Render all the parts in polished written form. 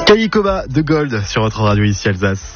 Kayikova de Gold sur votre radio ici Alsace.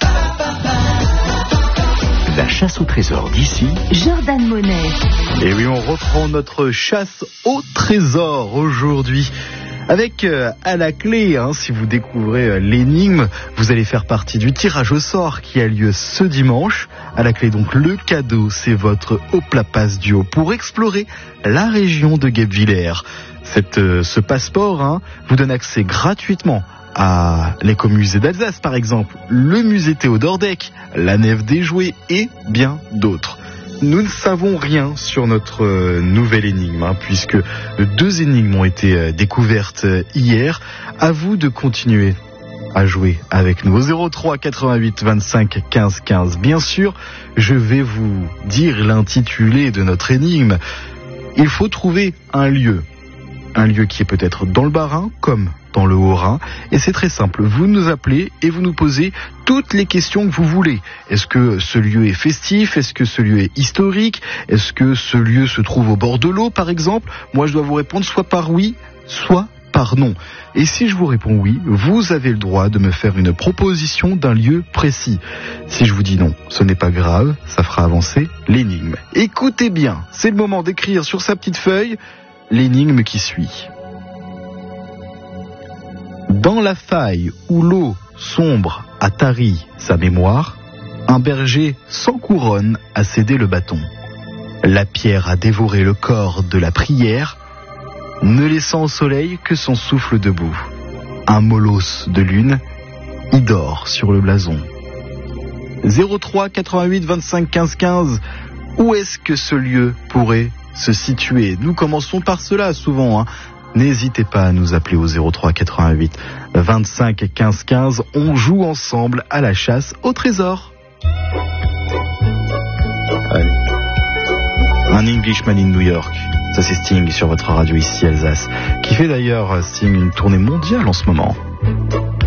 La chasse au trésor d'ici, Jordan Monet. Et oui, on reprend notre chasse au trésor aujourd'hui. Avec à la clé, si vous découvrez l'énigme, vous allez faire partie du tirage au sort qui a lieu ce dimanche. À la clé donc le cadeau, c'est votre Oplapass Duo pour explorer la région de Guebwiller. Ce passeport vous donne accès gratuitement à l'écomusée d'Alsace par exemple, le musée Théodore Deck, la nef des jouets et bien d'autres. Nous ne savons rien sur notre nouvelle énigme, puisque 2 énigmes ont été découvertes hier. À vous de continuer à jouer avec nous au 03 88 25 15 15. Bien sûr, je vais vous dire l'intitulé de notre énigme. Il faut trouver un lieu qui est peut-être dans le Bas-Rhin comme dans le Haut-Rhin, et c'est très simple, vous nous appelez et vous nous posez toutes les questions que vous voulez. Est-ce que ce lieu est festif? Est-ce que ce lieu est historique? Est-ce que ce lieu se trouve au bord de l'eau par exemple? Moi je dois vous répondre soit par oui, soit par non. Et si je vous réponds oui, vous avez le droit de me faire une proposition d'un lieu précis. Si je vous dis non, ce n'est pas grave, ça fera avancer l'énigme. Écoutez bien, c'est le moment d'écrire sur sa petite feuille l'énigme qui suit. Dans la faille où l'eau sombre a tari sa mémoire, un berger sans couronne a cédé le bâton. La pierre a dévoré le corps de la prière, ne laissant au soleil que son souffle debout. Un molosse de lune y dort sur le blason. 03 88 25 15 15, où est-ce que ce lieu pourrait se situer? Nous commençons par cela souvent. N'hésitez pas à nous appeler au 03 88 25 15 15. On joue ensemble à la chasse au trésor. Allez. Un Englishman in New York. Ça c'est Sting sur votre radio ici Alsace, qui fait d'ailleurs Sting une tournée mondiale en ce moment.